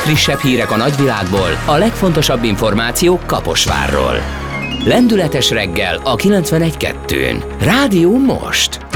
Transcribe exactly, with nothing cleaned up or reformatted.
legfrissebb hírek a nagyvilágból, a legfontosabb információk Kaposvárról. Lendületes reggel a kilencvenegy kettőn. Rádió Most.